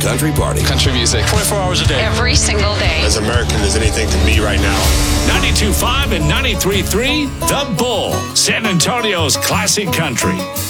country party. Country music. 24 hours a day. Every single day. As American as anything can be right now. 92.5 and 93.3, The Bull, San Antonio's classic country.